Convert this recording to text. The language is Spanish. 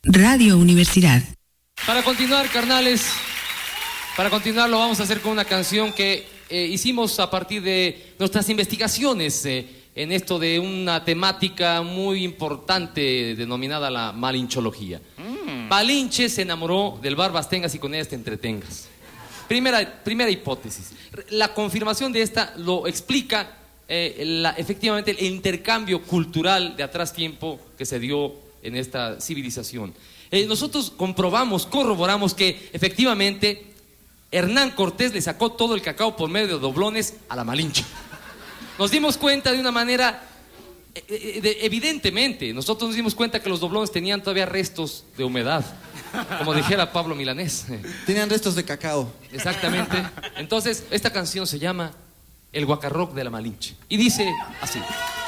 Radio Universidad. Para continuar, carnales, lo vamos a hacer con una canción que hicimos a partir de nuestras investigaciones en esto de una temática muy importante denominada la malinchología. Malinche se enamoró del Barbas Tengas y con ella te entretengas. Primera hipótesis. La confirmación de esta lo explica efectivamente el intercambio cultural de atrás tiempo que se dio en esta civilización. Nosotros corroboramos que efectivamente Hernán Cortés le sacó todo el cacao por medio de doblones a la Malinche. Nos dimos cuenta de una manera, evidentemente, nosotros nos dimos cuenta que los doblones tenían todavía restos de humedad, como dijera Pablo Milanés. Tenían restos de cacao. Exactamente. Entonces, esta canción se llama El Guacarroc de la Malinche y dice así.